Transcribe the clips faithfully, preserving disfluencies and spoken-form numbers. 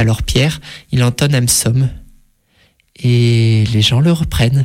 Alors Pierre, il entonne un psaume et les gens le reprennent.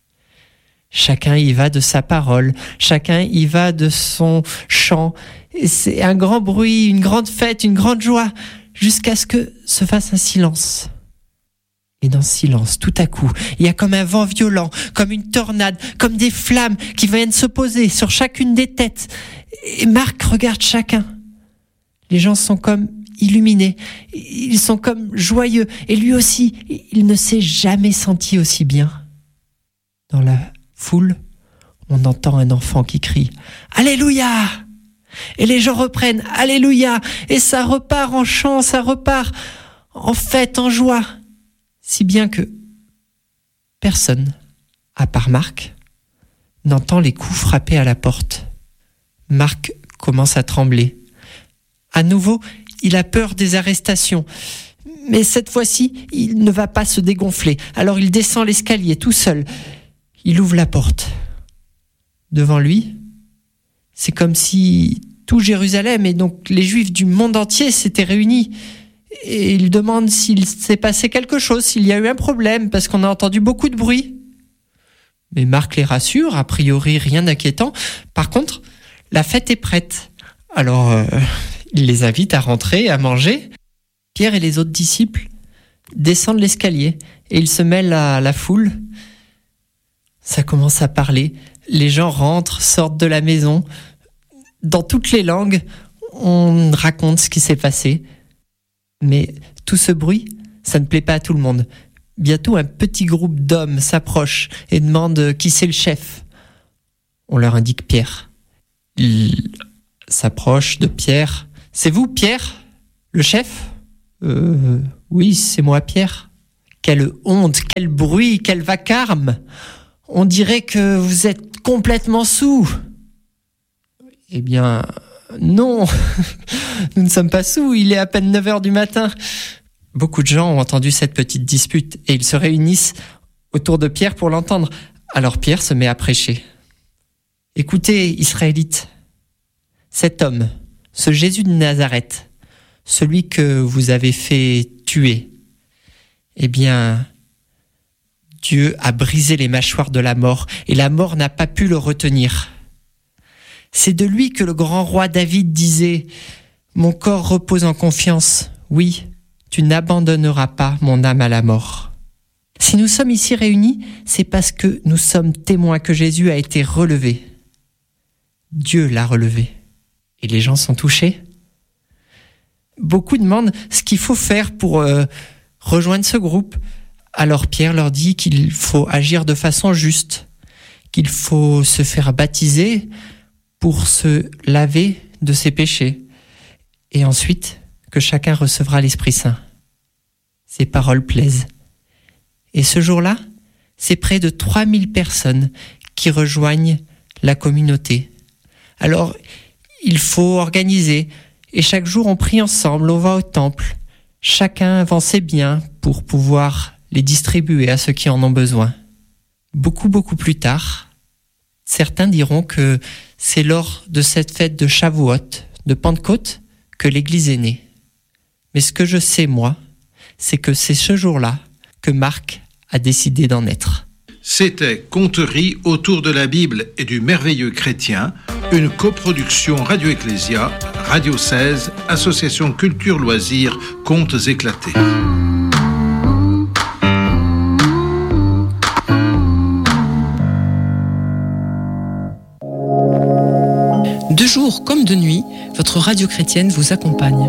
Chacun y va de sa parole, chacun y va de son chant. Et c'est un grand bruit, une grande fête, une grande joie, jusqu'à ce que se fasse un silence. Et dans ce silence, tout à coup, il y a comme un vent violent, comme une tornade, comme des flammes qui viennent se poser sur chacune des têtes. Et Marc regarde chacun. Les gens sont comme illuminés, ils sont comme joyeux. Et lui aussi, il ne s'est jamais senti aussi bien. Dans la foule, on entend un enfant qui crie « Alléluia !» Et les gens reprennent « Alléluia !» Et ça repart en chant, ça repart en fête, en joie. Si bien que personne, à part Marc, n'entend les coups frapper à la porte. Marc commence à trembler. À nouveau, il a peur des arrestations. Mais cette fois-ci, il ne va pas se dégonfler. Alors il descend l'escalier tout seul. Il ouvre la porte. Devant lui, c'est comme si tout Jérusalem et donc les Juifs du monde entier s'étaient réunis. Et il demande s'il s'est passé quelque chose, s'il y a eu un problème, parce qu'on a entendu beaucoup de bruit. Mais Marc les rassure, a priori rien d'inquiétant. Par contre, la fête est prête. Alors, euh, il les invite à rentrer, à manger. Pierre et les autres disciples descendent l'escalier et ils se mêlent à la foule. Ça commence à parler. Les gens rentrent, sortent de la maison. Dans toutes les langues, on raconte ce qui s'est passé. Mais tout ce bruit, ça ne plaît pas à tout le monde. Bientôt, un petit groupe d'hommes s'approche et demande qui c'est le chef. On leur indique Pierre. Ils s'approchent de Pierre. « C'est vous, Pierre, le chef ?»« Euh, oui, c'est moi, Pierre. » Quelle honte, quel bruit, quel vacarme. On dirait que vous êtes complètement saoul. Eh bien, non, nous ne sommes pas saoul, il est à peine neuf heures du matin. Beaucoup de gens ont entendu cette petite dispute et ils se réunissent autour de Pierre pour l'entendre. Alors Pierre se met à prêcher. « Écoutez, Israélites, cet homme, ce Jésus de Nazareth, celui que vous avez fait tuer, eh bien, Dieu a brisé les mâchoires de la mort et la mort n'a pas pu le retenir. C'est de lui que le grand roi David disait « Mon corps repose en confiance, oui, tu n'abandonneras pas mon âme à la mort. » Si nous sommes ici réunis, c'est parce que nous sommes témoins que Jésus a été relevé. Dieu l'a relevé. Et les gens sont touchés. Beaucoup demandent ce qu'il faut faire pour euh, rejoindre ce groupe. Alors Pierre leur dit qu'il faut agir de façon juste, qu'il faut se faire baptiser pour se laver de ses péchés, et ensuite que chacun recevra l'Esprit Saint. Ces paroles plaisent. Et ce jour-là, c'est près de trois mille personnes qui rejoignent la communauté. Alors, il faut organiser, et chaque jour on prie ensemble, on va au temple. Chacun vend ses biens pour pouvoir les distribuer à ceux qui en ont besoin. Beaucoup, beaucoup plus tard, certains diront que c'est lors de cette fête de Shavuot, de Pentecôte, que l'Église est née. Mais ce que je sais, moi, c'est que c'est ce jour-là que Marc a décidé d'en être. C'était Conteries autour de la Bible et du merveilleux chrétien, une coproduction Radio Ecclésia, Radio seize, Association Culture Loisirs, Contes éclatés. De jour comme de nuit, votre radio chrétienne vous accompagne.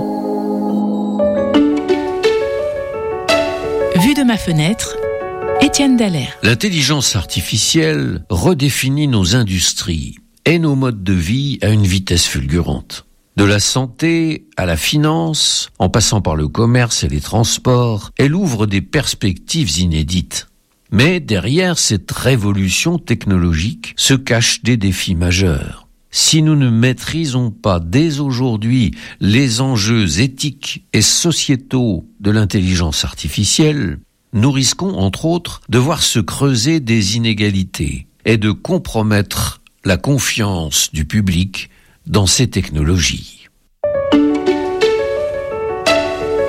Vue de ma fenêtre, Étienne Dallaire. L'intelligence artificielle redéfinit nos industries et nos modes de vie à une vitesse fulgurante. De la santé à la finance, en passant par le commerce et les transports, elle ouvre des perspectives inédites. Mais derrière cette révolution technologique se cachent des défis majeurs. Si nous ne maîtrisons pas dès aujourd'hui les enjeux éthiques et sociétaux de l'intelligence artificielle, nous risquons, entre autres, de voir se creuser des inégalités et de compromettre la confiance du public dans ces technologies.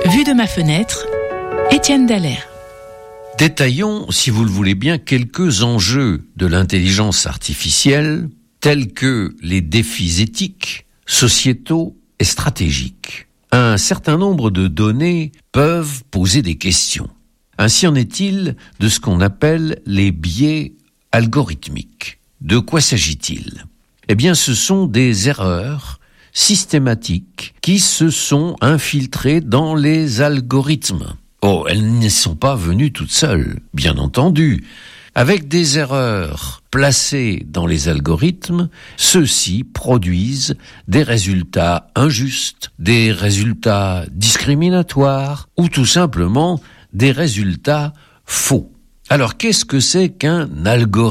Vue de ma fenêtre, Étienne Dallaire. Détaillons, si vous le voulez bien, quelques enjeux de l'intelligence artificielle, tels que les défis éthiques, sociétaux et stratégiques. Un certain nombre de données peuvent poser des questions. Ainsi en est-il de ce qu'on appelle les biais algorithmiques. De quoi s'agit-il ? Eh bien, ce sont des erreurs systématiques qui se sont infiltrées dans les algorithmes. Oh, elles ne sont pas venues toutes seules, bien entendu. Avec des erreurs placées dans les algorithmes, ceux-ci produisent des résultats injustes, des résultats discriminatoires ou tout simplement des résultats faux. Alors, qu'est-ce que c'est qu'un algorithme ?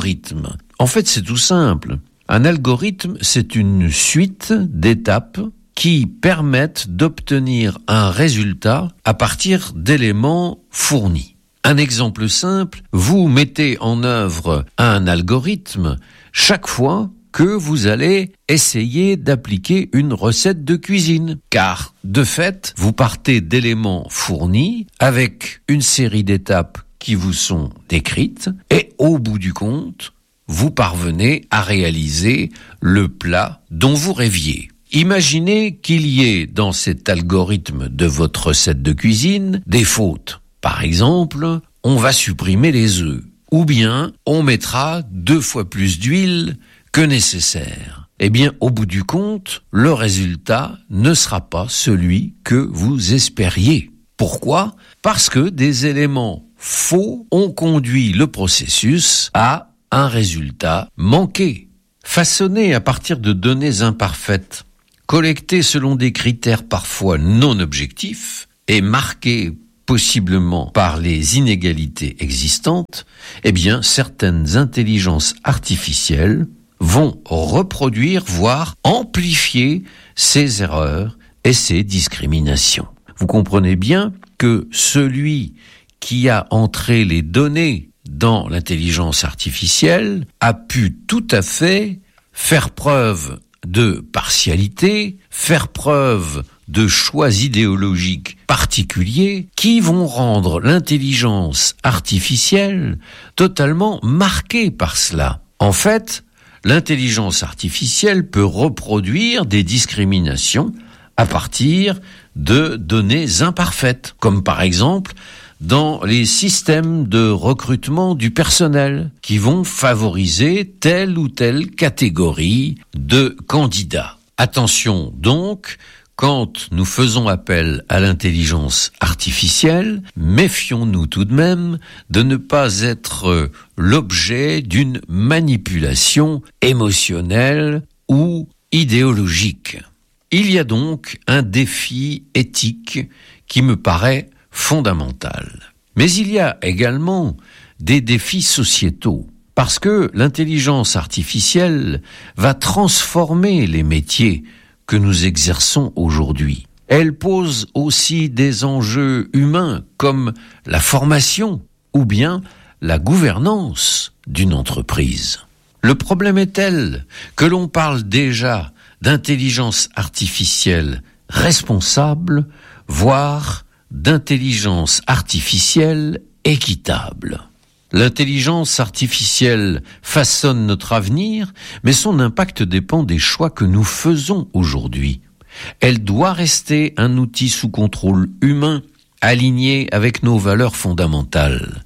En fait, c'est tout simple. Un algorithme, c'est une suite d'étapes qui permettent d'obtenir un résultat à partir d'éléments fournis. Un exemple simple, vous mettez en œuvre un algorithme chaque fois que vous allez essayer d'appliquer une recette de cuisine. Car, de fait, vous partez d'éléments fournis avec une série d'étapes qui vous sont décrites et au bout du compte, vous parvenez à réaliser le plat dont vous rêviez. Imaginez qu'il y ait dans cet algorithme de votre recette de cuisine des fautes. Par exemple, on va supprimer les œufs, ou bien on mettra deux fois plus d'huile que nécessaire. Eh bien, au bout du compte, le résultat ne sera pas celui que vous espériez. Pourquoi ? Parce que des éléments faux ont conduit le processus à un résultat manqué. Façonné à partir de données imparfaites, collectées selon des critères parfois non objectifs et marqués possiblement par les inégalités existantes, eh bien, certaines intelligences artificielles vont reproduire, voire amplifier ces erreurs et ces discriminations. Vous comprenez bien que celui qui a entré les données dans l'intelligence artificielle a pu tout à fait faire preuve de partialité, faire preuve de choix idéologiques particuliers qui vont rendre l'intelligence artificielle totalement marquée par cela. En fait, l'intelligence artificielle peut reproduire des discriminations à partir de données imparfaites, comme par exemple dans les systèmes de recrutement du personnel qui vont favoriser telle ou telle catégorie de candidats. Attention donc, quand nous faisons appel à l'intelligence artificielle, méfions-nous tout de même de ne pas être l'objet d'une manipulation émotionnelle ou idéologique. Il y a donc un défi éthique qui me paraît fondamental. Mais il y a également des défis sociétaux, parce que l'intelligence artificielle va transformer les métiers que nous exerçons aujourd'hui. Elle pose aussi des enjeux humains comme la formation ou bien la gouvernance d'une entreprise. Le problème est tel que l'on parle déjà d'intelligence artificielle responsable, voire d'intelligence artificielle équitable. L'intelligence artificielle façonne notre avenir, mais son impact dépend des choix que nous faisons aujourd'hui. Elle doit rester un outil sous contrôle humain, aligné avec nos valeurs fondamentales.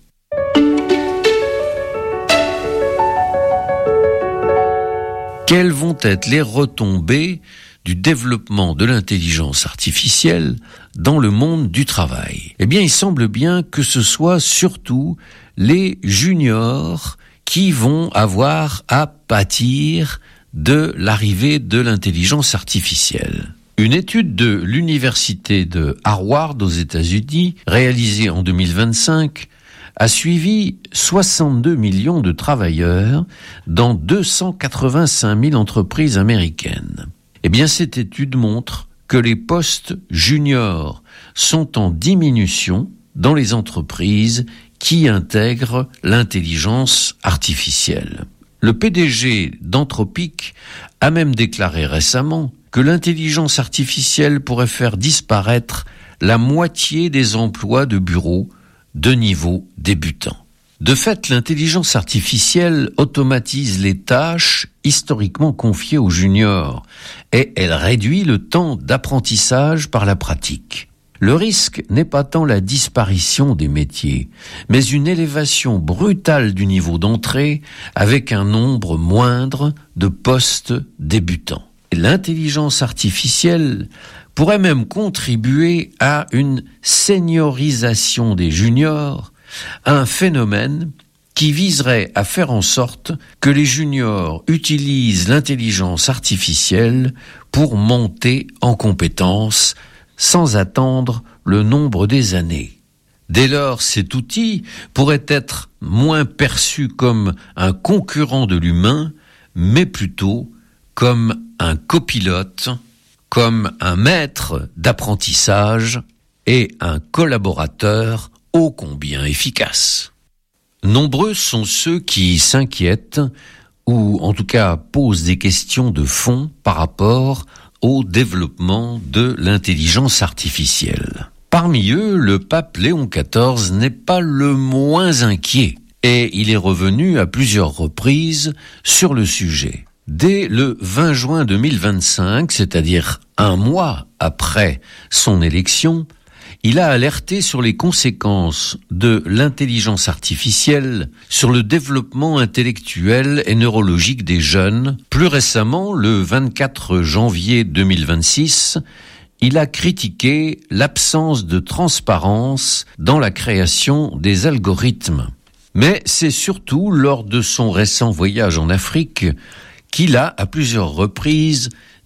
Quelles vont être les retombées du développement de l'intelligence artificielle dans le monde du travail? Eh bien, il semble bien que ce soit surtout les juniors qui vont avoir à pâtir de l'arrivée de l'intelligence artificielle. Une étude de l'université de Harvard aux États-Unis, réalisée en deux mille vingt-cinq, a suivi soixante-deux millions de travailleurs dans deux cent quatre-vingt-cinq mille entreprises américaines. Eh bien, cette étude montre que les postes juniors sont en diminution dans les entreprises qui intègrent l'intelligence artificielle. Le P D G d'Anthropic a même déclaré récemment que l'intelligence artificielle pourrait faire disparaître la moitié des emplois de bureau de niveau débutant. De fait, l'intelligence artificielle automatise les tâches historiquement confiées aux juniors et elle réduit le temps d'apprentissage par la pratique. Le risque n'est pas tant la disparition des métiers, mais une élévation brutale du niveau d'entrée avec un nombre moindre de postes débutants. L'intelligence artificielle pourrait même contribuer à une seniorisation des juniors, un phénomène qui viserait à faire en sorte que les juniors utilisent l'intelligence artificielle pour monter en compétences sans attendre le nombre des années. Dès lors, cet outil pourrait être moins perçu comme un concurrent de l'humain, mais plutôt comme un copilote, comme un maître d'apprentissage et un collaborateur ô combien efficace. Nombreux sont ceux qui s'inquiètent ou en tout cas posent des questions de fond par rapport au développement de l'intelligence artificielle. Parmi eux, le pape Léon quatorze n'est pas le moins inquiet et il est revenu à plusieurs reprises sur le sujet. Dès le vingt juin deux mille vingt-cinq, c'est-à-dire un mois après son élection, il a alerté sur les conséquences de l'intelligence artificielle sur le développement intellectuel et neurologique des jeunes. Plus récemment, le vingt-quatre janvier deux mille vingt-six, il a critiqué l'absence de transparence dans la création des algorithmes. Mais c'est surtout lors de son récent voyage en Afrique qu'il a, à plusieurs reprises,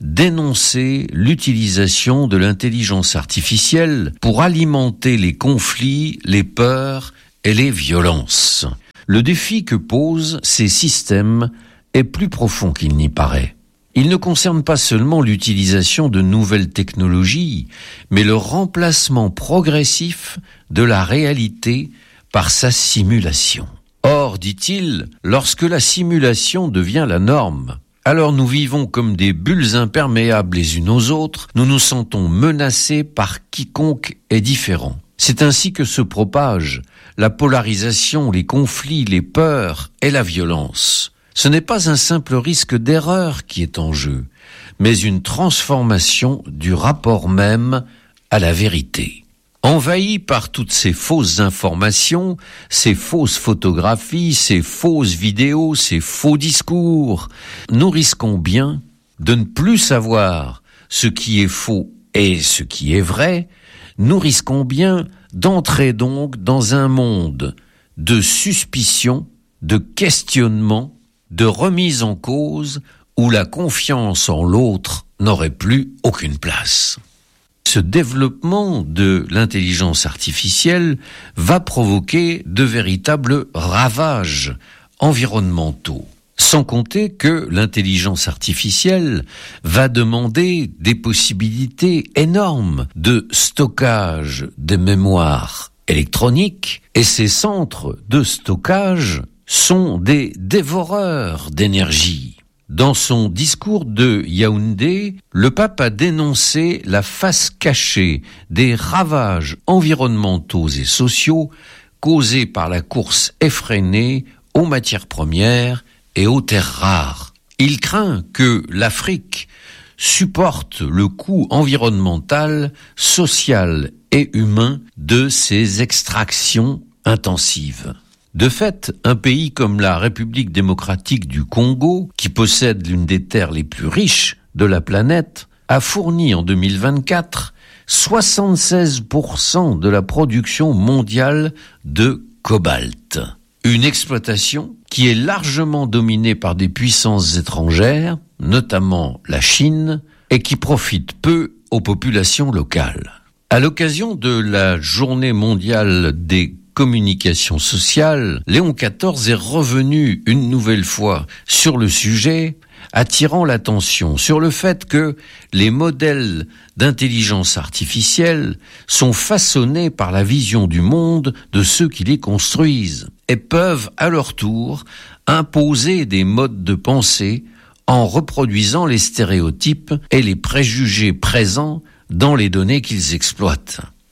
dénoncer l'utilisation de l'intelligence artificielle pour alimenter les conflits, les peurs et les violences. Le défi que posent ces systèmes est plus profond qu'il n'y paraît. Il ne concerne pas seulement l'utilisation de nouvelles technologies, mais le remplacement progressif de la réalité par sa simulation. Or, dit-il, lorsque la simulation devient la norme, alors nous vivons comme des bulles imperméables les unes aux autres, nous nous sentons menacés par quiconque est différent. C'est ainsi que se propagent la polarisation, les conflits, les peurs et la violence. Ce n'est pas un simple risque d'erreur qui est en jeu, mais une transformation du rapport même à la vérité. Envahis par toutes ces fausses informations, ces fausses photographies, ces fausses vidéos, ces faux discours, nous risquons bien de ne plus savoir ce qui est faux et ce qui est vrai. Nous risquons bien d'entrer donc dans un monde de suspicion, de questionnement, de remise en cause, où la confiance en l'autre n'aurait plus aucune place. Ce développement de l'intelligence artificielle va provoquer de véritables ravages environnementaux. Sans compter que l'intelligence artificielle va demander des possibilités énormes de stockage de mémoire électronique et ces centres de stockage sont des dévoreurs d'énergie. Dans son discours de Yaoundé, le pape a dénoncé la face cachée des ravages environnementaux et sociaux causés par la course effrénée aux matières premières et aux terres rares. Il craint que l'Afrique supporte le coût environnemental, social et humain de ces extractions intensives. De fait, un pays comme la République démocratique du Congo, qui possède l'une des terres les plus riches de la planète, a fourni en deux mille vingt-quatre soixante-seize pour cent de la production mondiale de cobalt. Une exploitation qui est largement dominée par des puissances étrangères, notamment la Chine, et qui profite peu aux populations locales. À l'occasion de la Journée mondiale des communication sociale, Léon quatorze est revenu une nouvelle fois sur le sujet, attirant l'attention sur le fait que les modèles d'intelligence artificielle sont façonnés par la vision du monde de ceux qui les construisent et peuvent à leur tour imposer des modes de pensée en reproduisant les stéréotypes et les préjugés présents dans les données qu'ils exploitent.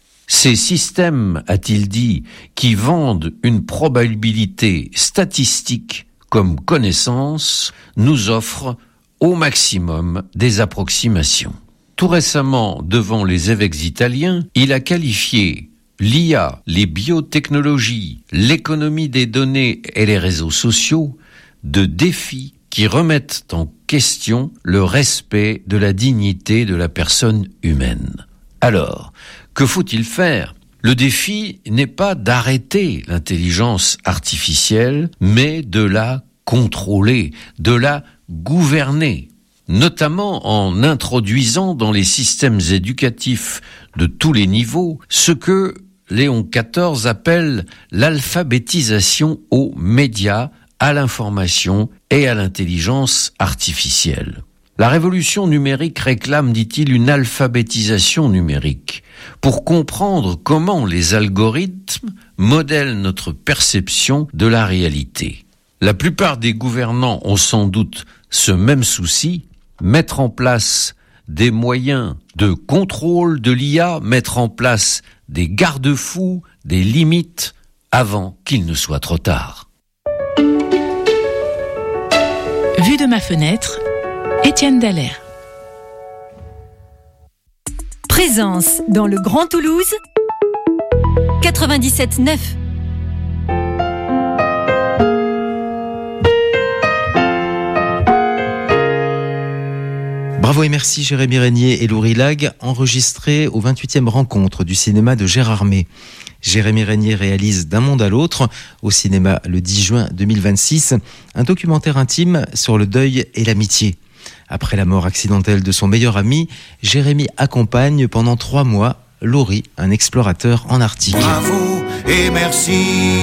Ces systèmes, a-t-il dit, qui vendent une probabilité statistique comme connaissance, nous offrent au maximum des approximations. Tout récemment, devant les évêques italiens, il a qualifié l'I A, les biotechnologies, l'économie des données et les réseaux sociaux de défis qui remettent en question le respect de la dignité de la personne humaine. Alors, que faut-il faire ? Le défi n'est pas d'arrêter l'intelligence artificielle, mais de la contrôler, de la gouverner, notamment en introduisant dans les systèmes éducatifs de tous les niveaux ce que Léon quatorze appelle l'alphabétisation aux médias, à l'information et à l'intelligence artificielle. La révolution numérique réclame, dit-il, une alphabétisation numérique pour comprendre comment les algorithmes modèlent notre perception de la réalité. La plupart des gouvernants ont sans doute ce même souci, mettre en place des moyens de contrôle de l'I A, mettre en place des garde-fous, des limites, avant qu'il ne soit trop tard. Vue de ma fenêtre, Étienne Dallaire. Présence dans le Grand Toulouse, quatre-vingt-dix-sept neuf. Bravo et merci Jérémy Régnier et Laurie Lag, enregistrés aux vingt-huitième rencontre du cinéma de Gérardmer. Jérémy Régnier réalise D'un monde à l'autre au cinéma le dix juin deux mille vingt-six, un documentaire intime sur le deuil et l'amitié. Après la mort accidentelle de son meilleur ami, Jérémy accompagne pendant trois mois Laurie, un explorateur en Arctique. Bravo et merci.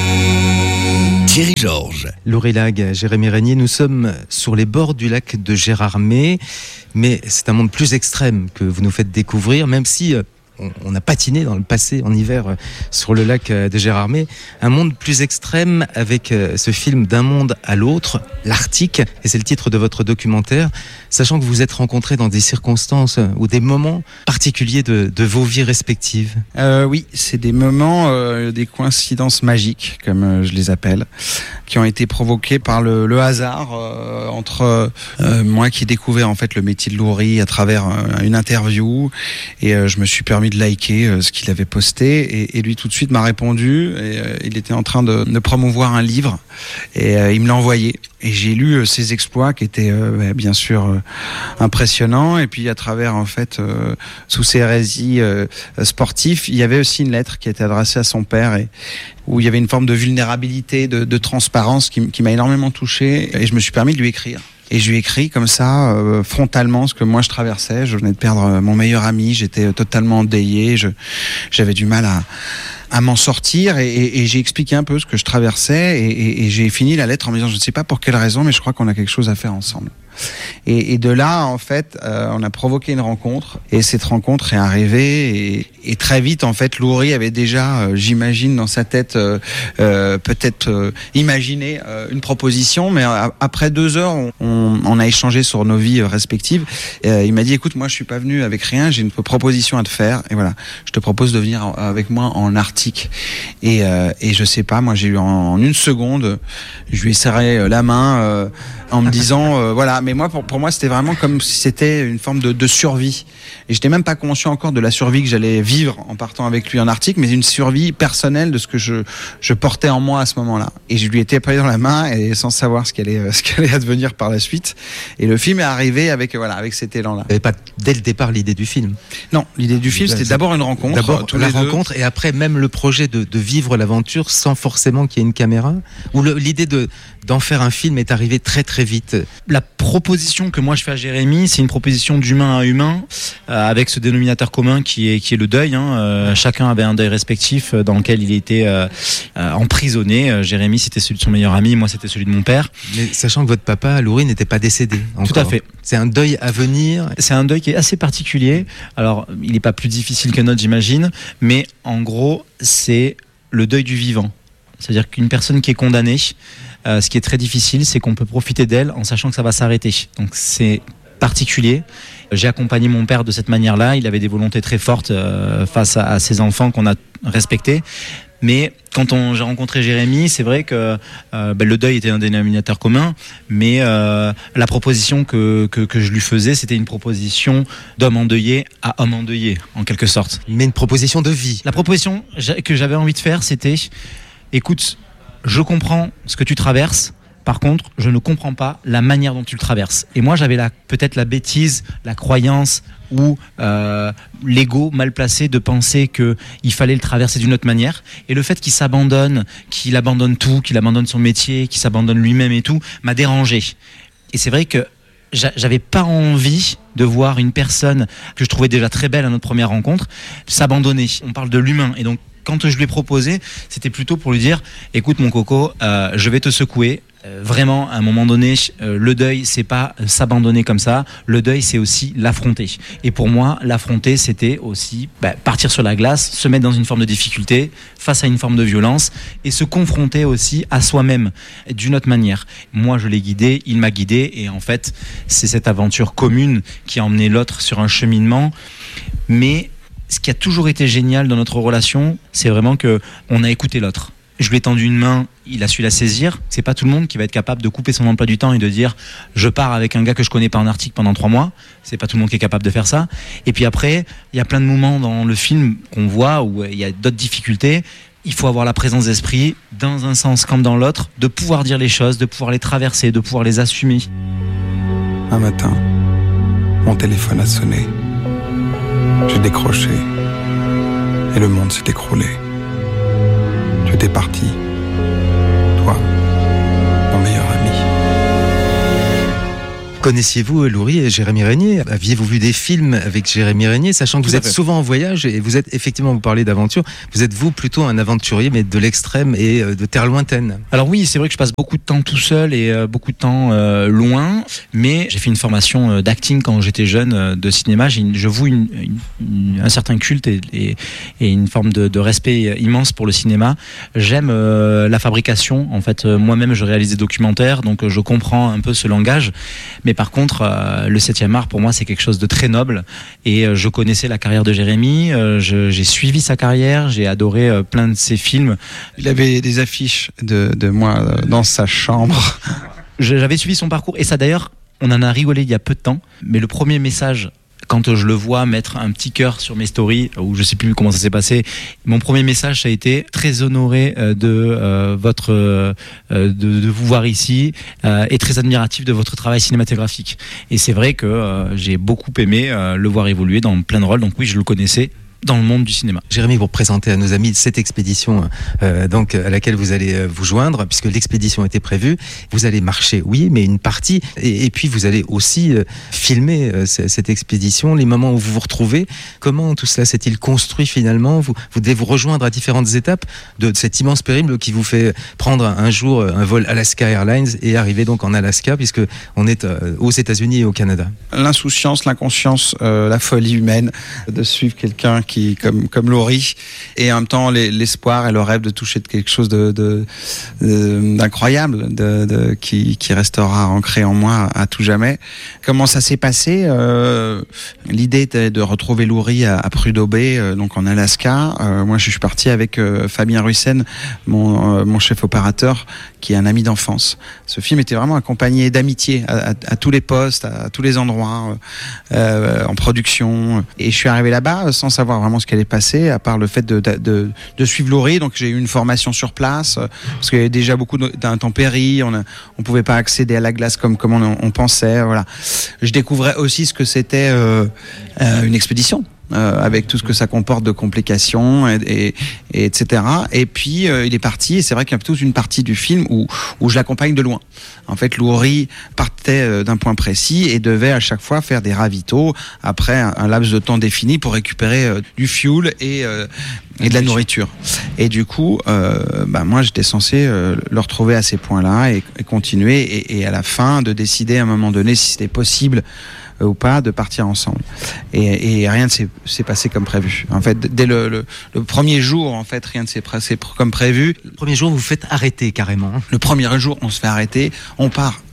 Thierry Georges. Laurie Lag, Jérémy Régnier, nous sommes sur les bords du lac de Gérardmer, mais c'est un monde plus extrême que vous nous faites découvrir, même si on a patiné dans le passé en hiver sur le lac de Gérardmer. Un monde plus extrême avec ce film D'un monde à l'autre, l'Arctique, et c'est le titre de votre documentaire, sachant que vous êtes rencontrés dans des circonstances ou des moments particuliers de, de vos vies respectives. Euh, oui, c'est des moments, euh, des coïncidences magiques, comme euh, je les appelle, qui ont été provoqués par le, le hasard euh, entre euh, moi qui ai découvert en fait le métier de Laurie à travers euh, une interview, et euh, je me suis permis de liker euh, ce qu'il avait posté, et, et lui tout de suite m'a répondu, et euh, il était en train de, de promouvoir un livre, et euh, il me l'a envoyé. Et j'ai lu euh, ses exploits qui étaient euh, bien sûr euh, impressionnants, et puis à travers en fait euh, sous ses récits euh, sportifs, il y avait aussi une lettre qui était adressée à son père, et où il y avait une forme de vulnérabilité, de, de transparence qui, qui m'a énormément touché, et je me suis permis de lui écrire. Et je lui ai écrit comme ça, euh, frontalement, ce que moi je traversais. Je venais de perdre mon meilleur ami, j'étais totalement endeuillé, je, j'avais du mal à, à m'en sortir, et, et, et j'ai expliqué un peu ce que je traversais, et, et, et j'ai fini la lettre en me disant, je ne sais pas pour quelle raison, mais je crois qu'on a quelque chose à faire ensemble. Et, et de là, en fait, euh, on a provoqué une rencontre, et cette rencontre est arrivée, et, et très vite, en fait, Laurie avait déjà, euh, j'imagine, dans sa tête, euh, euh, peut-être euh, imaginé euh, une proposition, mais euh, après deux heures, on, on, on a échangé sur nos vies respectives. Euh, il m'a dit, écoute, moi, je suis pas venu avec rien, j'ai une proposition à te faire, et voilà, je te propose de venir avec moi en Arctique. Et, euh, et je sais pas, moi, j'ai eu en, en une seconde, je lui ai serré la main euh, en me disant, euh, voilà, mais moi, pour, pour moi, c'était vraiment comme si c'était une forme de, de survie. Et j'étais même pas conscient encore de la survie que j'allais vivre en partant avec lui en Arctique, mais une survie personnelle de ce que je, je portais en moi à ce moment-là. Et je lui étais pris dans la main, et sans savoir ce qui allait, ce qui allait advenir par la suite. Et le film est arrivé avec, voilà, avec cet élan-là. Vous n'avez pas dès le départ l'idée du film? Non, l'idée du film, c'était d'abord une rencontre. D'abord la rencontre, et après même le projet de, de vivre l'aventure sans forcément qu'il y ait une caméra. Ou le, l'idée de, d'en faire un film est arrivée très très vite. La proposition que moi je fais à Jérémy, c'est une proposition d'humain à humain, euh, avec ce dénominateur commun qui est, qui est le deuil. Hein. Euh, chacun avait un deuil respectif dans lequel il était euh, euh, emprisonné. Euh, Jérémy, c'était celui de son meilleur ami, moi c'était celui de mon père. Mais sachant que votre papa, Laurie, n'était pas décédé encore. Tout à fait. C'est un deuil à venir. C'est un deuil qui est assez particulier. Alors, il n'est pas plus difficile que notre, j'imagine, mais en gros, c'est le deuil du vivant. C'est-à-dire qu'une personne qui est condamnée, euh, ce qui est très difficile, c'est qu'on peut profiter d'elle en sachant que ça va s'arrêter. Donc c'est particulier. J'ai accompagné mon père de cette manière-là. Il avait des volontés très fortes euh, face à, à ses enfants qu'on a respectés. Mais quand on, j'ai rencontré Jérémy, c'est vrai que euh, ben, le deuil était un dénominateur commun, mais euh, la proposition que, que, que je lui faisais, c'était une proposition d'homme endeuillé à homme endeuillé, en quelque sorte. Mais une proposition de vie. La proposition que j'avais envie de faire, c'était, écoute, je comprends ce que tu traverses, par contre, je ne comprends pas la manière dont tu le traverses. Et moi, j'avais la, peut-être la bêtise, la croyance ou euh, l'ego mal placé de penser qu'il fallait le traverser d'une autre manière. Et le fait qu'il s'abandonne, qu'il abandonne tout, qu'il abandonne son métier, qu'il s'abandonne lui-même et tout, m'a dérangé. Et c'est vrai que j'avais pas envie de voir une personne que je trouvais déjà très belle à notre première rencontre s'abandonner. On parle de l'humain. Et donc, quand je lui ai proposé, c'était plutôt pour lui dire, écoute mon coco, euh, je vais te secouer. Euh, vraiment, à un moment donné, euh, le deuil, c'est pas euh, s'abandonner comme ça. Le deuil, c'est aussi l'affronter. Et pour moi, l'affronter, c'était aussi bah, partir sur la glace, se mettre dans une forme de difficulté, face à une forme de violence, et se confronter aussi à soi-même d'une autre manière. Moi, je l'ai guidé, il m'a guidé, et en fait, c'est cette aventure commune qui a emmené l'autre sur un cheminement. Mais ce qui a toujours été génial dans notre relation, c'est vraiment que on a écouté l'autre. Je lui ai tendu une main, il a su la saisir. C'est pas tout le monde qui va être capable de couper son emploi du temps et de dire je pars avec un gars que je connais pas en Arctique pendant trois mois. C'est pas tout le monde qui est capable de faire ça. Et puis après, il y a plein de moments dans le film qu'on voit où il y a d'autres difficultés. Il faut avoir la présence d'esprit, dans un sens comme dans l'autre, de pouvoir dire les choses, de pouvoir les traverser, de pouvoir les assumer. Un matin, mon téléphone a sonné. J'ai décroché et le monde s'est écroulé. Tu es parti, toi, mon meilleur ami. Connaissiez-vous Loury et Jérémy Régnier ? Aviez-vous vu des films avec Jérémy Régnier, sachant que vous êtes souvent en voyage et vous êtes, effectivement, vous parlez d'aventure, vous êtes vous plutôt un aventurier, mais de l'extrême et de terre lointaine. Alors oui, c'est vrai que je passe beaucoup de temps tout seul et euh, beaucoup de temps euh, loin, mais j'ai fait une formation euh, d'acting quand j'étais jeune, euh, de cinéma. J'ai une, je voue une, une, une, un certain culte et, et, et une forme de, de respect immense pour le cinéma. J'aime euh, la fabrication. En fait, euh, moi-même, je réalise des documentaires, donc euh, je comprends un peu ce langage. Mais par contre, euh, le septième art, pour moi, c'est quelque chose de très noble. Et euh, je connaissais la carrière de Jérémy, euh, je, j'ai suivi sa carrière, j'ai adoré euh, plein de ses films. Il avait des affiches de, de moi euh, dans sa chambre. J'avais suivi son parcours. Et ça, d'ailleurs, on en a rigolé il y a peu de temps. Mais le premier message, quand je le vois mettre un petit cœur sur mes stories, ou je sais plus comment ça s'est passé, mon premier message ça a été très honoré de euh, votre euh, de, de vous voir ici euh, et très admiratif de votre travail cinématographique. Et c'est vrai que euh, j'ai beaucoup aimé euh, le voir évoluer dans plein de rôles. Donc oui, je le connaissais dans le monde du cinéma. Jérémy, pour présenter à nos amis cette expédition euh, donc à laquelle vous allez euh, vous joindre, puisque l'expédition était prévue, vous allez marcher, oui, mais une partie, et, et puis vous allez aussi euh, filmer euh, c- cette expédition, les moments où vous vous retrouvez. Comment tout cela s'est-il construit finalement ? Vous, vous devez vous rejoindre à différentes étapes de, de cet immense périple qui vous fait prendre un, un jour un vol Alaska Airlines et arriver donc en Alaska, puisque on est euh, aux États-Unis et au Canada. L'insouciance, l'inconscience, euh, la folie humaine de suivre quelqu'un qui, comme, comme Loury, et en même temps les, l'espoir et le rêve de toucher de quelque chose de, de, de, d'incroyable, de, de, qui, qui restera ancré en moi à tout jamais. Comment ça s'est passé ? euh, L'idée était de retrouver Loury à, à Prudhoe Bay, euh, donc en Alaska. Euh, moi, je suis parti avec euh, Fabien Russen, mon, euh, mon chef opérateur, qui est un ami d'enfance. Ce film était vraiment accompagné d'amitié à, à, à tous les postes, à, à tous les endroits, euh, en production. Et je suis arrivé là-bas sans savoir vraiment ce qui allait passer, à part le fait de, de, de, de suivre Loury. Donc j'ai eu une formation sur place, parce qu'il y avait déjà beaucoup d'intempéries, on ne on pouvait pas accéder à la glace comme, comme on, on pensait. Voilà. Je découvrais aussi ce que c'était euh, euh, une expédition. Euh, avec tout ce que ça comporte de complications et, et, et etc. Et puis euh, il est parti, et c'est vrai qu'il y a toute une partie du film où où je l'accompagne de loin. En fait, Loury partait euh, d'un point précis et devait à chaque fois faire des ravitaux après un, un laps de temps défini pour récupérer euh, du fuel et euh, et de la nourriture. Et du coup, euh, bah moi j'étais censé euh, le retrouver à ces points-là et, et continuer et, et à la fin de décider à un moment donné si c'était possible ou pas de partir ensemble. Et, et rien ne s'est, s'est passé comme prévu. En fait, dès le, le, le premier jour, en fait, rien ne s'est passé comme prévu. Le premier jour, vous vous faites arrêter carrément. Le premier jour, on se fait arrêter. On part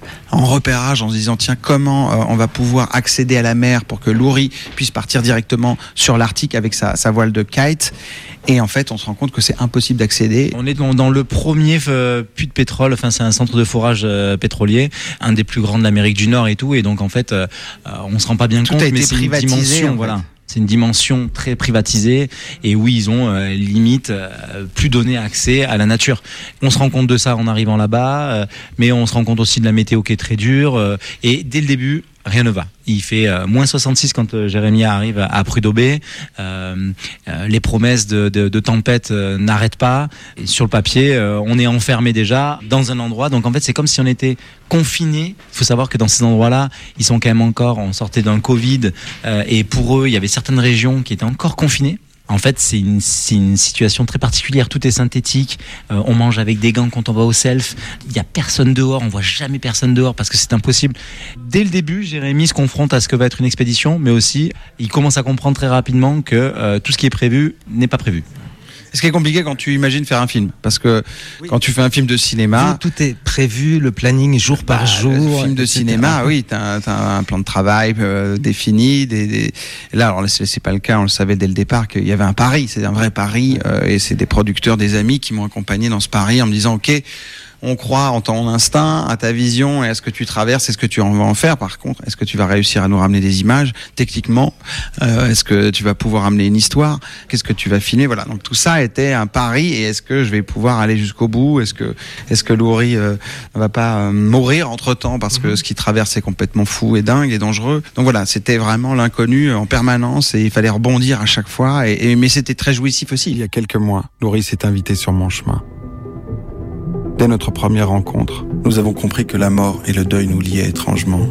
en repérage, en se disant tiens, comment euh, on va pouvoir accéder à la mer pour que Laurie puisse partir directement sur l'Arctique avec sa, sa voile de kite. Et en fait, on se rend compte que c'est impossible d'accéder. On est dans, dans le premier euh, puits de pétrole, enfin c'est un centre de forage euh, pétrolier, un des plus grands de l'Amérique du Nord et tout, et donc en fait, euh, on se rend pas bien tout compte, a été mais c'est une dimension, voilà. C'est une dimension très privatisée et oui, ils ont euh, limite euh, plus donné accès à la nature. On se rend compte de ça en arrivant là-bas, euh, mais on se rend compte aussi de la météo qui est très dure euh, et dès le début, rien ne va. Il fait euh, moins soixante-six quand euh, Jérémie arrive à Prud'Aubé. Euh, euh, les promesses de, de, de tempête euh, n'arrêtent pas. Et sur le papier, euh, on est enfermé déjà dans un endroit. Donc en fait, c'est comme si on était confiné. Il faut savoir que dans ces endroits-là, ils sont quand même encore, on sortait d'un Covid. Euh, et pour eux, il y avait certaines régions qui étaient encore confinées. En fait, c'est une, c'est une situation très particulière. Tout est synthétique. Euh, on mange avec des gants quand on va au self. Il n'y a personne dehors. On voit jamais personne dehors parce que c'est impossible. Dès le début, Jérémie se confronte à ce que va être une expédition, mais aussi, il commence à comprendre très rapidement que euh, tout ce qui est prévu n'est pas prévu. Ce qui est compliqué quand tu imagines faire un film, parce que oui. quand tu fais un film de cinéma, oui, tout est prévu, le planning jour par bah, jour. Le film de et cetera cinéma, oui, t'as, t'as un plan de travail euh, défini. Des, des... Là, alors c'est, c'est pas le cas, on le savait dès le départ qu'il y avait un pari, c'est un vrai pari, euh, et c'est des producteurs, des amis qui m'ont accompagné dans ce pari en me disant, ok. On croit en ton instinct, à ta vision et à ce que tu traverses et ce que tu en vas en faire. Par contre, est-ce que tu vas réussir à nous ramener des images techniquement euh, Est-ce que tu vas pouvoir amener une histoire? Qu'est-ce que tu vas filmer? Voilà. Donc tout ça était un pari. Et est-ce que je vais pouvoir aller jusqu'au bout? Est-ce que est-ce que Laurie euh, ne va pas euh, mourir entre temps parce que ce qui traverse est complètement fou et dingue et dangereux? Donc voilà, c'était vraiment l'inconnu en permanence et il fallait rebondir à chaque fois. Et, et mais c'était très jouissif aussi. Il y a quelques mois, Laurie s'est invitée sur mon chemin. Dès notre première rencontre, nous avons compris que la mort et le deuil nous liaient étrangement.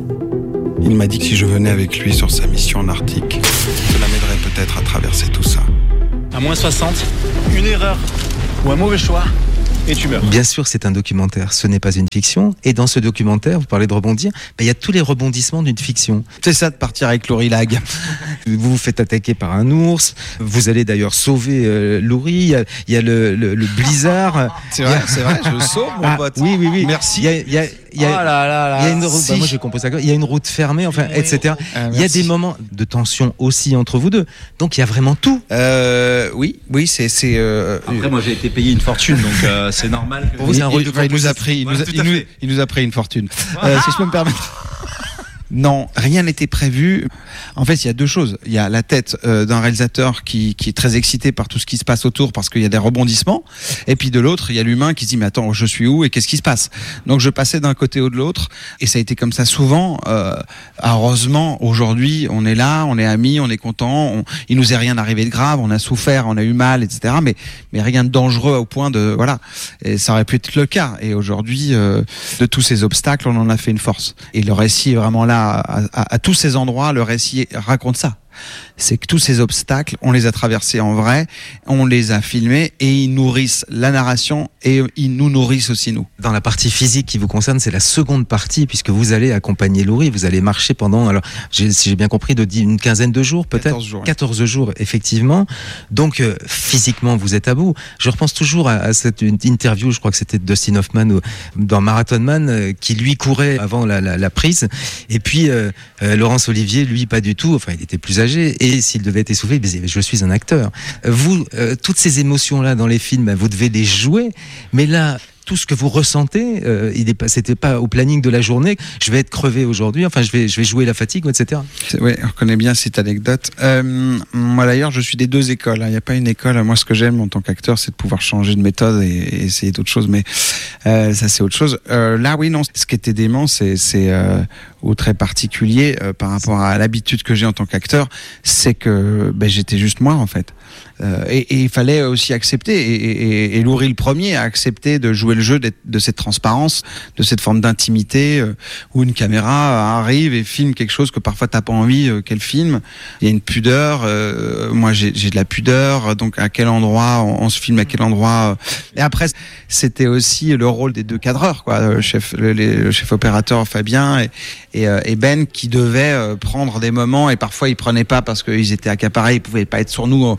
Il m'a dit que si je venais avec lui sur sa mission en Arctique, cela m'aiderait peut-être à traverser tout ça. À moins soixante, une erreur ou un mauvais choix, et tu meurs. Bien sûr, c'est un documentaire, ce n'est pas une fiction. Et dans ce documentaire, vous parlez de rebondir, ben, il y a tous les rebondissements d'une fiction. C'est ça de partir avec Laurie Lag. Vous vous faites attaquer par un ours, vous allez d'ailleurs sauver euh, Laurie, il y a, il y a le, le, le blizzard. C'est vrai, c'est vrai, je sauve mon ah, pote. Oui, oui, oui. Merci. Il y a, il y a, il y a, oh là là là. Il y a une route, si. bah moi je compose ça. Il y a une route fermée, enfin, oui. et cetera. Ah, il y a des moments de tension aussi entre vous deux. Donc il y a vraiment tout. Euh, oui, oui, c'est, c'est. Euh, Après, moi j'ai été payé une fortune, donc euh, c'est normal. Que Pour vous, c'est un rôle de il, il nous a pris, il, ouais, nous, a, il, nous, il nous a pris une fortune. Euh, si je peux me permettre. Non, rien n'était prévu. En fait, il y a deux choses. Il y a la tête euh, d'un réalisateur qui, qui est très excité par tout ce qui se passe autour parce qu'il y a des rebondissements. Et puis de l'autre, il y a l'humain qui se dit mais attends, je suis où et qu'est-ce qui se passe? Donc je passais d'un côté ou de l'autre et ça a été comme ça souvent. Euh, heureusement, aujourd'hui, on est là, on est amis, on est content. On, il nous est rien arrivé de grave, on a souffert, on a eu mal, et cetera. Mais mais rien de dangereux au point de voilà. Et ça aurait pu être le cas. Et aujourd'hui, euh, de tous ces obstacles, on en a fait une force. Et le récit est vraiment là. À, à, à tous ces endroits, le récit raconte ça. C'est que tous ces obstacles, on les a traversés en vrai, on les a filmés et ils nourrissent la narration et ils nous nourrissent aussi nous. Dans la partie physique qui vous concerne, c'est la seconde partie puisque vous allez accompagner Laurie, vous allez marcher pendant, alors j'ai, si j'ai bien compris, de une quinzaine de jours peut-être, quatorze jours, quatorze jours effectivement. Donc euh, physiquement vous êtes à bout. Je repense toujours à, à cette interview, je crois que c'était de Dustin Hoffman ou, dans Marathon Man euh, qui lui courait avant la, la, la prise et puis euh, euh, Laurence Olivier lui pas du tout, enfin il était plus âgé. Et s'il devait être essoufflé, il disait, je suis un acteur. Vous, euh, toutes ces émotions-là dans les films, vous devez les jouer. Mais là, tout ce que vous ressentez, euh, il est pas, c'était pas au planning de la journée. Je vais être crevé aujourd'hui. Enfin, je vais, je vais jouer la fatigue, et cetera. Oui, on connaît bien cette anecdote. Euh, moi, d'ailleurs, je suis des deux écoles. Il n'y a pas une école. Moi, ce que j'aime en tant qu'acteur, c'est de pouvoir changer de méthode et, et essayer d'autres choses. Mais euh, ça, c'est autre chose. Euh, là, oui, non. Ce qui était dément, c'est, c'est euh, ou très particulier euh, par rapport à l'habitude que j'ai en tant qu'acteur, c'est que ben, j'étais juste moi, en fait. Euh, et, et il fallait aussi accepter, et, et, et Laurie le premier a accepté de jouer le jeu de, de cette transparence, de cette forme d'intimité euh, où une caméra arrive et filme quelque chose que parfois t'as pas envie euh, qu'elle filme. Il y a une pudeur, euh, moi j'ai, j'ai de la pudeur, donc à quel endroit on, on se filme, à quel endroit. Euh... Et après c'était aussi le rôle des deux cadreurs, quoi, le chef, le, le chef opérateur Fabien et, et, euh, et Ben qui devaient euh, prendre des moments et parfois ils prenaient pas parce qu'ils étaient accaparés, ils pouvaient pas être sur nous vingt-quatre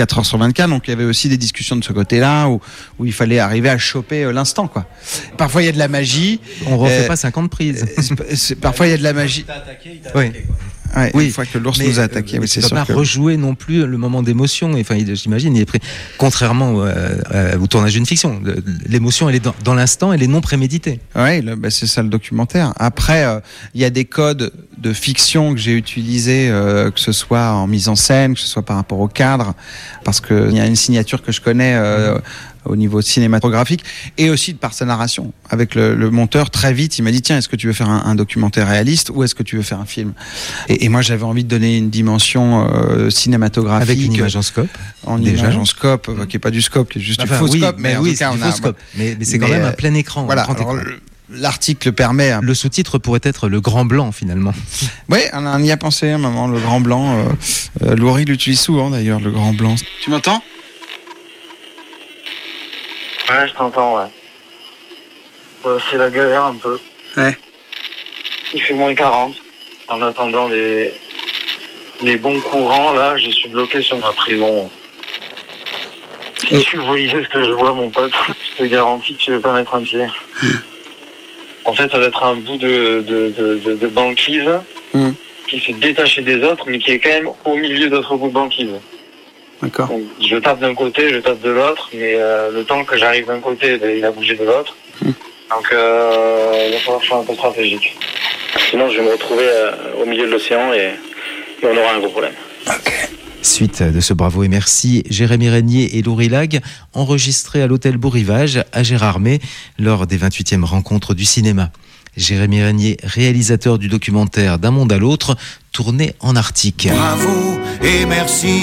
vingt-quatre heures sur vingt-quatre, donc il y avait aussi des discussions de ce côté-là où, où il fallait arriver à choper l'instant, quoi. Parfois il y a de la magie. On refait euh, pas cinquante prises. C'est, c'est, parfois il y a de la magie. Il t'a attaqué, il t'a oui. attaqué, quoi. Ouais, oui, une fois que l'ours nous a attaqué, euh, oui, c'est sûr. sûr. Il ne peut pas que... rejouer non plus le moment d'émotion. Enfin, j'imagine, il est pris. Contrairement euh, euh, au tournage d'une fiction, l'émotion, elle est dans, dans l'instant, elle est non préméditée. Oui, bah, c'est ça le documentaire. Après, il euh, y a des codes de fiction que j'ai utilisés, euh, que ce soit en mise en scène, que ce soit par rapport au cadre, parce qu'il y a une signature que je connais. Euh, au niveau cinématographique et aussi par sa narration. Avec le, le monteur, très vite, il m'a dit tiens, est-ce que tu veux faire un, un documentaire réaliste ou est-ce que tu veux faire un film ? et, et moi, j'avais envie de donner une dimension euh, cinématographique. Avec une image en scope. En déjà. image en scope, euh, qui n'est pas du scope, qui est juste enfin, du faux oui, scope. Mais, mais oui, c'est du faux scope. Mais, mais c'est quand mais, même un plein écran. Voilà. Un grand alors, écran. L'article permet. Le sous-titre pourrait être le grand blanc finalement. Oui, on, on y a pensé un moment, le grand blanc. Euh, euh, Laurie l'utilise souvent d'ailleurs, le grand blanc. Tu m'entends ? Ouais, je t'entends, ouais. ouais. C'est la galère un peu. Ouais. Il fait moins quarante. En attendant les, les bons courants, là, je suis bloqué sur ma prison. Si tu voyais ce que je vois, mon pote, je te garantis que tu ne veux pas mettre un pied. En fait, ça va être un bout de, de, de, de, de banquise mm. qui s'est détaché des autres, mais qui est quand même au milieu d'autres bouts de banquise. D'accord. Donc, je tape d'un côté, je tape de l'autre, mais euh, le temps que j'arrive d'un côté, ben, il a bougé de l'autre. Mmh. Donc, euh, il va falloir faire un peu stratégique. Sinon, je vais me retrouver euh, au milieu de l'océan et, et on aura un gros problème. Ok. Suite de ce bravo et merci, Jérémy Régnier et Laurie Lague, enregistrés à l'hôtel Beau Rivage à Gérardmer lors des vingt-huitièmes rencontres du cinéma. Jérémy Régnier, réalisateur du documentaire D'un monde à l'autre, tourné en Arctique. Bravo et merci.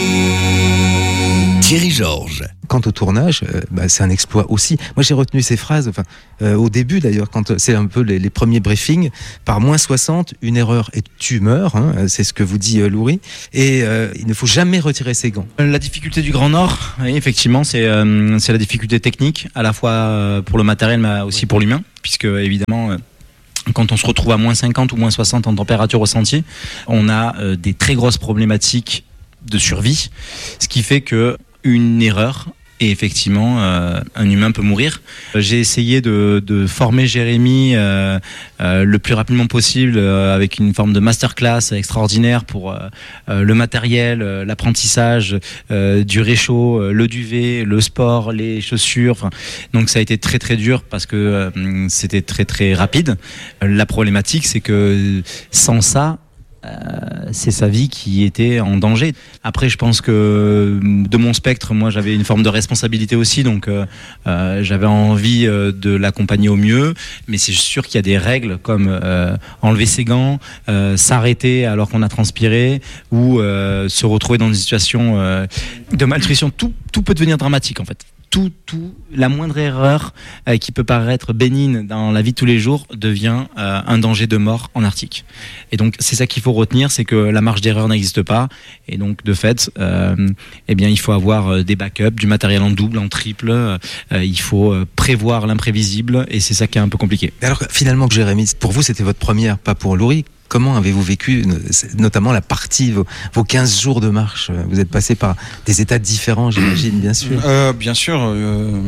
Thierry Georges. Quant au tournage, euh, bah, c'est un exploit aussi. Moi, j'ai retenu ces phrases, enfin, euh, au début d'ailleurs, quand c'est un peu les, les premiers briefings, par moins soixante, une erreur et tu meurs, hein, c'est ce que vous dit euh, Laurie, et euh, il ne faut jamais retirer ses gants. La difficulté du Grand Nord, oui, effectivement, c'est, euh, c'est la difficulté technique, à la fois pour le matériel, mais aussi pour l'humain, puisque évidemment... Euh, quand on se retrouve à moins cinquante ou moins soixante en température ressentie, on a euh, des très grosses problématiques de survie, ce qui fait que une erreur, et effectivement, euh, un humain peut mourir. J'ai essayé de, de former Jérémy euh, euh, le plus rapidement possible euh, avec une forme de masterclass extraordinaire pour euh, euh, le matériel, euh, l'apprentissage euh, du réchaud, euh, le duvet, le sport, les chaussures. Enfin, donc ça a été très très dur parce que euh, c'était très très rapide. La problématique, c'est que sans ça, Euh, c'est sa vie qui était en danger. Après, je pense que de mon spectre, moi, j'avais une forme de responsabilité aussi, donc euh, euh, j'avais envie euh, de l'accompagner au mieux. Mais c'est sûr qu'il y a des règles comme euh, enlever ses gants, euh, s'arrêter alors qu'on a transpiré, ou euh, se retrouver dans une situation euh, de malnutrition. Tout, tout peut devenir dramatique, en fait. Tout, tout, la moindre erreur euh, qui peut paraître bénigne dans la vie de tous les jours devient euh, un danger de mort en Arctique. Et donc, c'est ça qu'il faut retenir, c'est que la marge d'erreur n'existe pas. Et donc, de fait, euh, eh bien, il faut avoir des backups, du matériel en double, en triple. Euh, il faut prévoir l'imprévisible, et c'est ça qui est un peu compliqué. Alors, finalement, Jérémy, pour vous, c'était votre première, pas pour Laurie. Comment avez-vous vécu, notamment la partie, vos, vos quinze jours de marche ? Vous êtes passé par des états différents, j'imagine, bien sûr. Euh, bien sûr, euh,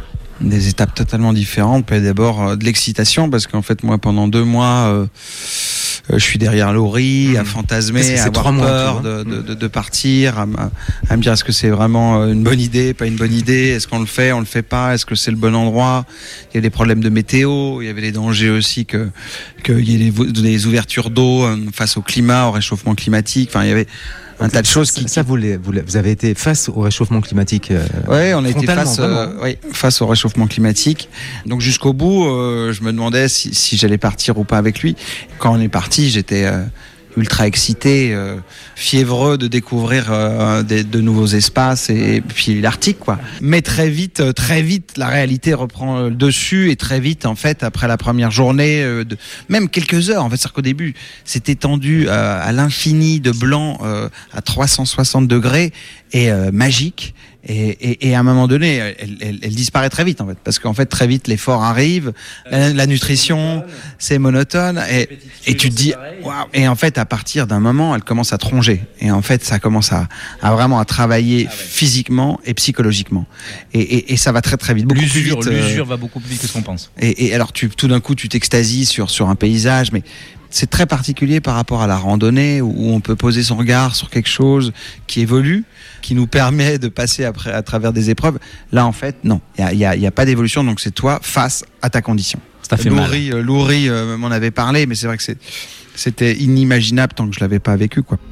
des étapes totalement différentes. D'abord euh, de l'excitation, parce qu'en fait, moi, pendant deux mois, euh, euh, je suis derrière Laurie, à fantasmer, à avoir peur de, de, de, de partir, à, à me dire est-ce que c'est vraiment une bonne idée, pas une bonne idée, est-ce qu'on le fait, on le fait pas, est-ce que c'est le bon endroit. Il y a des problèmes de météo, il y avait les dangers aussi que qu'il y ait des, des ouvertures d'eau face au climat, au réchauffement climatique. Enfin, il y avait un tas de choses qui... Ça, vous, les, vous, les, vous avez été face au réchauffement climatique euh, Oui, on a été face, euh, oui, face au réchauffement climatique. Donc jusqu'au bout, euh, je me demandais si, si j'allais partir ou pas avec lui. Quand on est parti, j'étais... Euh, ultra excité, euh, fiévreux de découvrir euh, des, de nouveaux espaces et, et puis l'Arctique, quoi. Mais très vite, très vite, la réalité reprend le dessus, et très vite, en fait, après la première journée, euh, de, même quelques heures, en fait, c'est-à-dire qu'au début, c'est étendu euh, à l'infini de blanc euh, à trois cent soixante degrés, et euh, magique. Et, et, et à un moment donné, elle, elle, elle disparaît très vite en fait, parce qu'en fait très vite l'effort arrive, la, la nutrition, c'est monotone, et, et tu te dis, waouh. Et en fait, à partir d'un moment, elle commence à tronger, et en fait, ça commence à, à vraiment à travailler physiquement et psychologiquement, et, et, et ça va très très vite, beaucoup l'usure, plus vite. L'usure euh... va beaucoup plus vite que ce qu'on pense. Et, et alors, tu, tout d'un coup, tu t'extasies sur sur un paysage, mais c'est très particulier par rapport à la randonnée où on peut poser son regard sur quelque chose qui évolue, qui nous permet de passer après à travers des épreuves. Là, en fait, non, il y a, y a, y a pas d'évolution, donc c'est toi face à ta condition. Ça fait Loury, mal. Loury euh, m'en avait parlé, mais c'est vrai que c'est, c'était inimaginable tant que je l'avais pas vécu, quoi.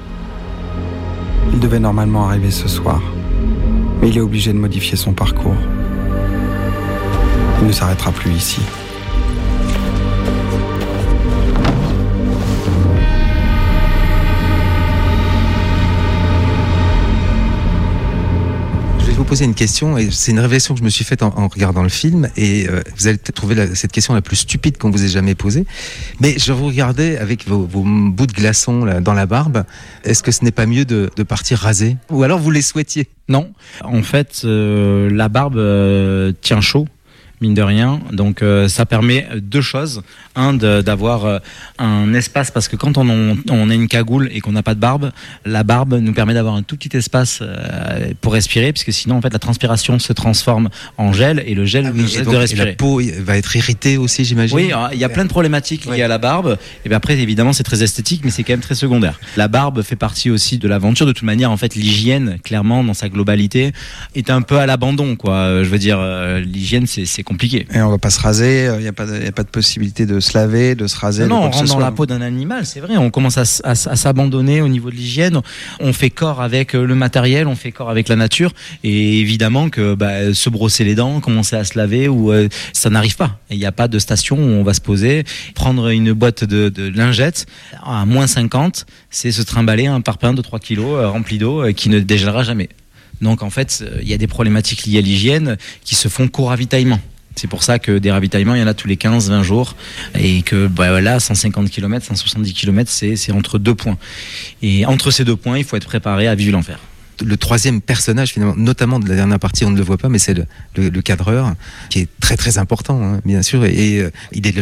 Il devait normalement arriver ce soir, mais il est obligé de modifier son parcours. Il ne s'arrêtera plus ici. Vous poser une question, et c'est une révélation que je me suis faite en, en regardant le film, et euh, vous allez peut-être trouver la, cette question la plus stupide qu'on vous ait jamais posée, mais je vous regardais avec vos, vos bouts de glaçons là, dans la barbe. Est-ce que ce n'est pas mieux de, de partir rasé, ou alors vous les souhaitiez? Non, en fait euh, la barbe euh, tient chaud, mine de rien, donc euh, ça permet deux choses. Un, de, d'avoir euh, un espace, parce que quand on, on, on a une cagoule et qu'on n'a pas de barbe, la barbe nous permet d'avoir un tout petit espace euh, pour respirer, puisque sinon en fait la transpiration se transforme en gel, et le gel ah, nous oui, aide donc, de respirer. Et la peau va être irritée aussi, j'imagine. Oui, il y a plein de problématiques liées ouais. à la barbe, et bien après évidemment c'est très esthétique, mais c'est quand même très secondaire. La barbe fait partie aussi de l'aventure. De toute manière, en fait, l'hygiène, clairement dans sa globalité, est un peu à l'abandon, quoi. Je veux dire, euh, l'hygiène c'est, c'est compliqué. Et on va pas se raser, il n'y a pas de, y a pas de possibilité de se laver, de se raser. Non, de on rentre dans la peau d'un animal, c'est vrai. On commence à, à, à s'abandonner au niveau de l'hygiène. On fait corps avec le matériel, on fait corps avec la nature. Et évidemment que bah, se brosser les dents, commencer à se laver, ou euh, ça n'arrive pas. Il n'y a pas de station où on va se poser, prendre une boîte de, de lingettes à moins cinquante, c'est se trimballer un parpaing de trois kilos euh, rempli d'eau euh, qui ne dégèlera jamais. Donc en fait, il y a des problématiques liées à l'hygiène qui se font qu'au ravitaillement. C'est pour ça que des ravitaillements, il y en a tous les quinze à vingt jours, et que bah, là, cent cinquante kilomètres, cent soixante-dix kilomètres, c'est, c'est entre deux points. Et entre ces deux points, il faut être préparé à vivre l'enfer. Le troisième personnage, finalement, notamment de la dernière partie, on ne le voit pas, mais c'est le, le, le cadreur, qui est très très important, hein, bien sûr, et, et euh, il est